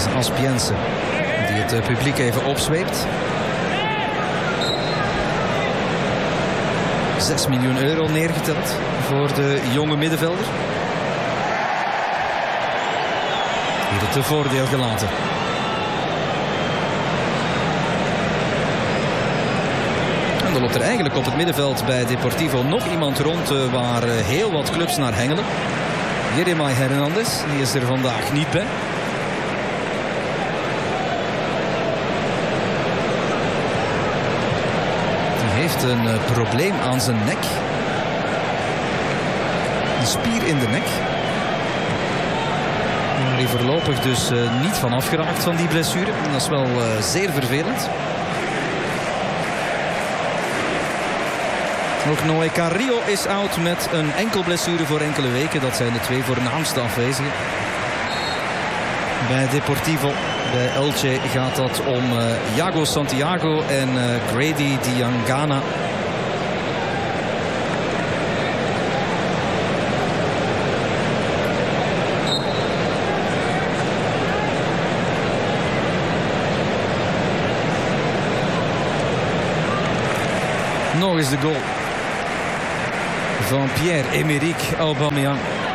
is Aspiense die het publiek even opzweept. 6 miljoen euro neergeteld voor de jonge middenvelder. Hier het te voordeel gelaten. En dan loopt er eigenlijk op het middenveld bij Deportivo nog iemand rond waar heel wat clubs naar hengelen. Jeremai Hernandez, die is er vandaag niet bij. Hij heeft een probleem aan zijn nek. Een spier in de nek. Waar hij voorlopig dus niet van afgeraakt van die blessure. En dat is wel zeer vervelend. Ook Noé Carrillo is out met een enkel blessure voor enkele weken. Dat zijn de twee voornaamste afwezigen. Bij Deportivo, bij Elche gaat dat om Iago Santiago en Grady Diangana. Nog eens de goal van Pierre-Emerick Aubameyang.